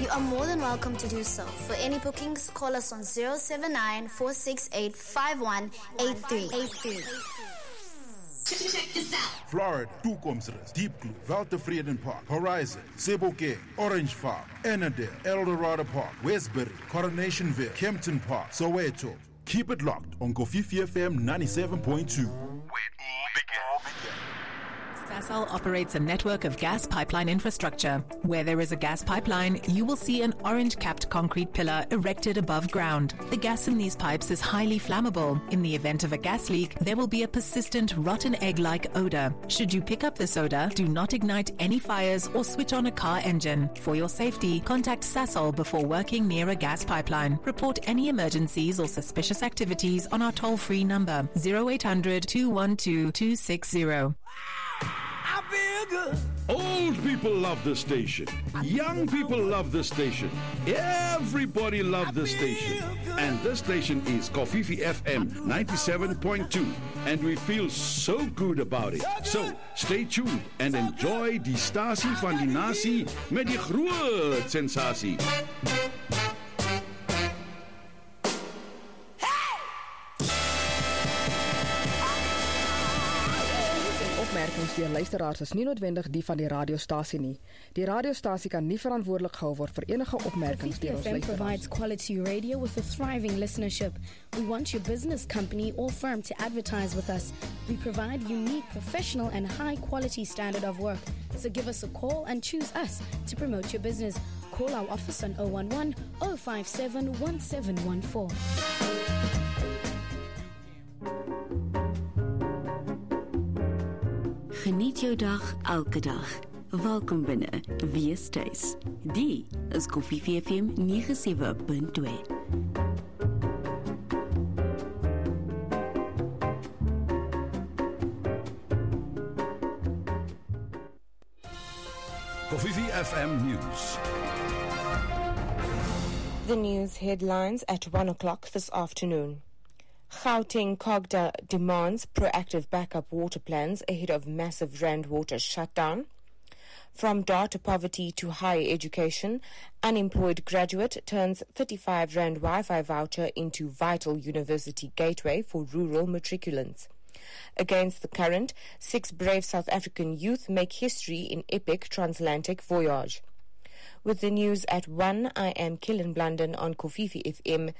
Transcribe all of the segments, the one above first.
are more than welcome to do so. For any bookings, call us on 079-468-5183. Check this out. Florida, Toekomsrus, Deep Blue, Waltevreden Park, Horizon, Sebokeng, Orange Farm, Ennerdale, Eldorado Park, Westbury, Coronationville, Kempton Park, Soweto. Keep it locked on Kofifi FM 97.2. Where it all began. Sasol operates a network of gas pipeline infrastructure. Where there is a gas pipeline, you will see an orange-capped concrete pillar erected above ground. The gas in these pipes is highly flammable. In the event of a gas leak, there will be a persistent rotten egg-like odor. Should you pick up this odor, do not ignite any fires or switch on a car engine. For your safety, contact Sasol before working near a gas pipeline. Report any emergencies or suspicious activities on our toll-free number 0800 212 260. I feel good. Old people love this station. Young people love this station. Everybody loves this station. And this station is Kofifi FM 97.2. And we feel so good about it. So, stay tuned and enjoy die stasie van die nasie met die groot sensasie. Opmerkings deur luisteraars is nie noodwendig die van die radiostasie nie. Die radiostasie kan nie verantwoordelik gehou word vir enige opmerkings deur ons luisteraars. Provides quality radio with a thriving listenership. We want your business, company or firm to advertise with us. We provide unique, professional and high quality standard of work. So give us a call and choose us to promote your business. Call our office on 011 057 1714. Geniet jou dag elke dag. Welkom binne. Wees tuis. Die is Kofifi FM 97.2. Kofifi FM News. The news headlines at 1 o'clock this afternoon. Gauteng COGTA demands proactive backup water plans ahead of massive Rand water shutdown. From data poverty to higher education, unemployed graduate turns 35 Rand Wi-Fi voucher into vital university gateway for rural matriculants. Against the current, 6 brave South African youth make history in epic transatlantic voyage. With the news at 1, I am Killen Blunden on Kofifi FM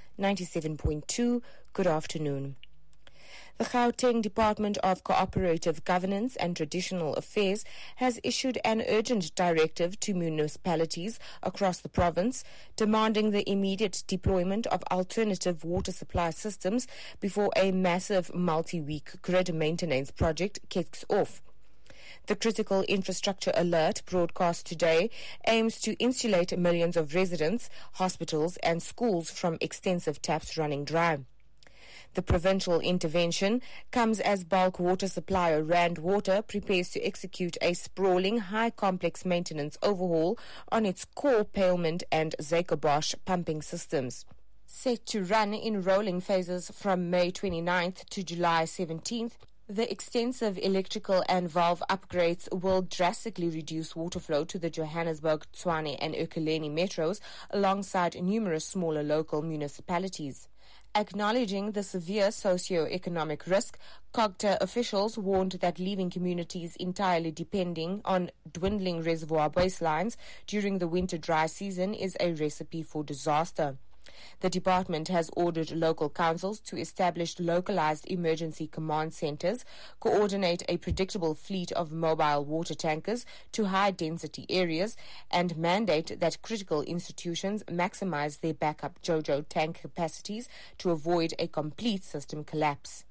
97.2. Good afternoon. The Gauteng Department of Cooperative Governance and Traditional Affairs has issued an urgent directive to municipalities across the province demanding the immediate deployment of alternative water supply systems before a massive multi-week grid maintenance project kicks off. The critical infrastructure alert broadcast today aims to insulate millions of residents, hospitals and schools from extensive taps running dry. The provincial intervention comes as bulk water supplier Rand Water prepares to execute a sprawling high complex maintenance overhaul on its core Palemont and Zakobosh pumping systems. Set to run in rolling phases from May 29th to July 17th, the extensive electrical and valve upgrades will drastically reduce water flow to the Johannesburg, Tshwane and Ekurhuleni metros alongside numerous smaller local municipalities. Acknowledging the severe socio-economic risk, COGTA officials warned that leaving communities entirely depending on dwindling reservoir baselines during the winter dry season is a recipe for disaster. The department has ordered local councils to establish localized emergency command centers, coordinate a predictable fleet of mobile water tankers to high-density areas, and mandate that critical institutions maximize their backup JoJo tank capacities to avoid a complete system collapse.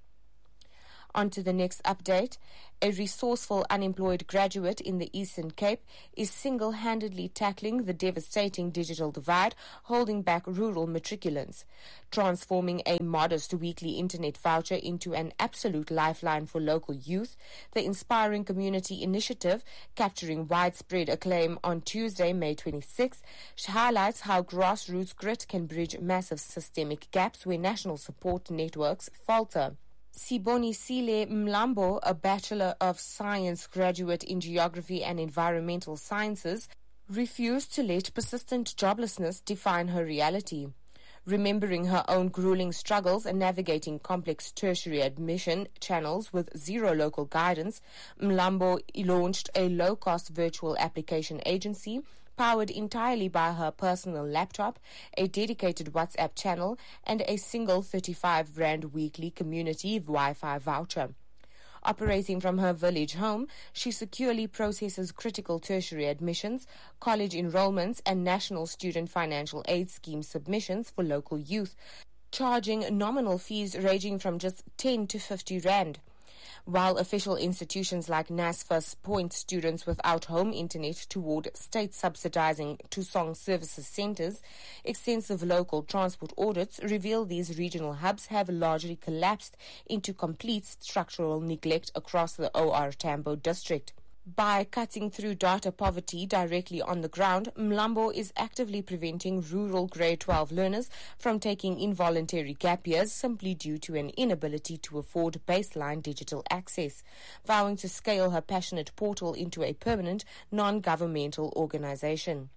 On to the next update. A resourceful unemployed graduate in the Eastern Cape is single-handedly tackling the devastating digital divide, holding back rural matriculants. Transforming a modest weekly internet voucher into an absolute lifeline for local youth, the Inspiring Community Initiative, capturing widespread acclaim on Tuesday, May 26th, highlights how grassroots grit can bridge massive systemic gaps where national support networks falter. Sibonisile Mlambo, a Bachelor of Science graduate in Geography and Environmental Sciences, refused to let persistent joblessness define her reality. Remembering her own grueling struggles and navigating complex tertiary admission channels with zero local guidance, Mlambo launched a low-cost virtual application agency powered entirely by her personal laptop, a dedicated WhatsApp channel, and a single 35 Rand weekly community Wi-Fi voucher. Operating from her village home, she securely processes critical tertiary admissions, college enrollments, and National Student Financial Aid Scheme submissions for local youth, charging nominal fees ranging from just 10 to 50 Rand. While official institutions like NSFAS point students without home internet toward state subsidizing Tusong services centers, extensive local transport audits reveal these regional hubs have largely collapsed into complete structural neglect across the OR Tambo district. By cutting through data poverty directly on the ground, Mlambo is actively preventing rural grade 12 learners from taking involuntary gap years simply due to an inability to afford baseline digital access, vowing to scale her passionate portal into a permanent, non-governmental organization.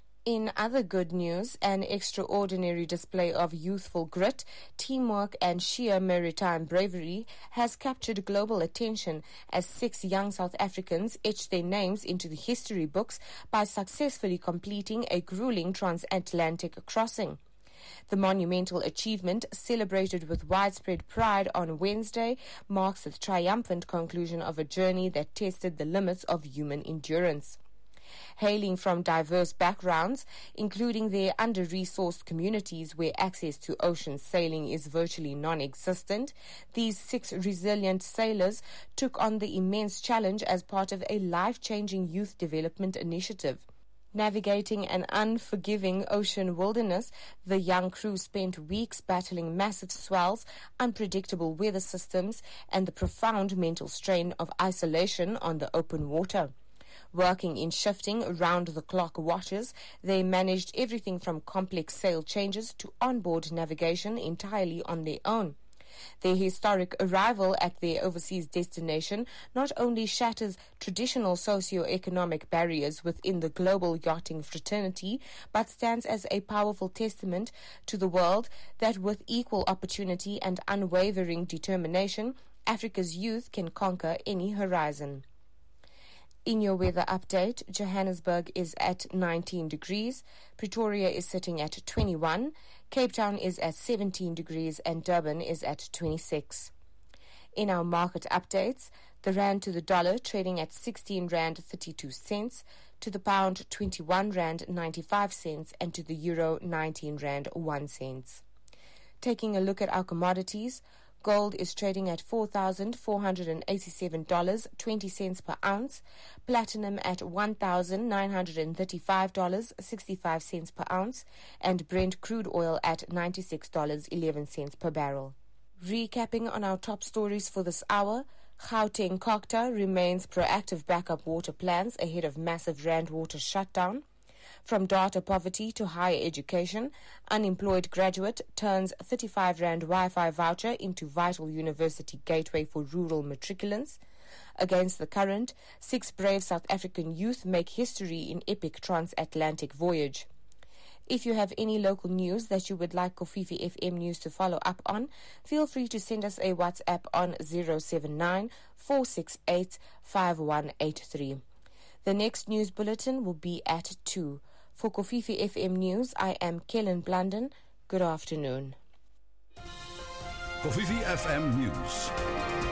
In other good news, an extraordinary display of youthful grit, teamwork, and sheer maritime bravery has captured global attention as 6 young South Africans etched their names into the history books by successfully completing a grueling transatlantic crossing. The monumental achievement, celebrated with widespread pride on Wednesday, marks the triumphant conclusion of a journey that tested the limits of human endurance. Hailing from diverse backgrounds, including their under-resourced communities where access to ocean sailing is virtually non-existent, these 6 resilient sailors took on the immense challenge as part of a life-changing youth development initiative. Navigating an unforgiving ocean wilderness, the young crew spent weeks battling massive swells, unpredictable weather systems, and the profound mental strain of isolation on the open water. Working in shifting, round-the-clock watches, they managed everything from complex sail changes to onboard navigation entirely on their own. Their historic arrival at their overseas destination not only shatters traditional socio-economic barriers within the global yachting fraternity, but stands as a powerful testament to the world that with equal opportunity and unwavering determination, Africa's youth can conquer any horizon. In your weather update, Johannesburg is at 19 degrees, Pretoria is sitting at 21, Cape Town is at 17 degrees, and Durban is at 26. In our market updates, the rand to the dollar trading at 16 Rand 32 cents, to the pound 21 Rand 95 cents, and to the euro 19 Rand 1 cent. Taking a look at our commodities, gold is trading at $4,487.20 per ounce, platinum at $1,935.65 per ounce, and Brent crude oil at $96.11 per barrel. Recapping on our top stories for this hour, Gauteng Cogta remains proactive backup water plans ahead of massive Rand water shutdown. From data poverty to higher education, unemployed graduate turns 35 Rand Wi-Fi voucher into vital university gateway for rural matriculants. Against the current, 6 brave South African youth make history in epic transatlantic voyage. If you have any local news that you would like Kofifi FM News to follow up on, feel free to send us a WhatsApp on 079 468 5183. The next news bulletin will be at 2. For Kofifi FM News, I am Kellen Blunden. Good afternoon. Kofifi FM News.